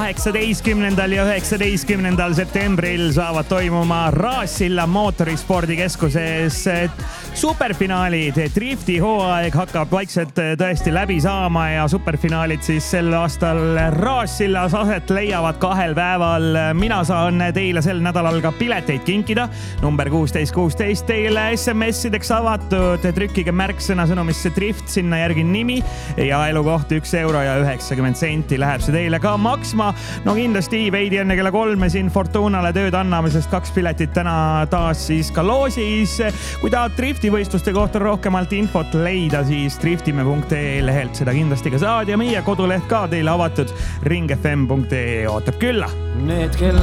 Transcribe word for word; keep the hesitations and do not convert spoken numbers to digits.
kaheksateistkümnendal ja üheksateistkümnendal septembril saavad toimuma Raassilla mootorispordikeskuses superfinaalid. Drifti hooaeg hakkab vaikselt tõesti läbi saama ja superfinaalid siis sel aastal Raassillas aset leiavad kahel päeval. Mina saan teile sel nädalal ka pileteid kinkida. Number kuusteist kuusteist teile S M S-ideks avatud. Trükkige märksõna sõnumisse Drift, sinna järgi nimi ja elukoht üks euro ja üheksakümmend senti läheb see teile ka maksma. No kindlasti veidi enne kella kolme siin Fortunale tööd anname, sest kaks piletit täna taas siis ka loosis. Kui tahad driftivõistluste kohta rohkemalt infot leida, siis driftime punkt ee lehelt seda kindlasti ka saad ja meie koduleht ka teile avatud ring f m punkt ee ootab külla. Need, kel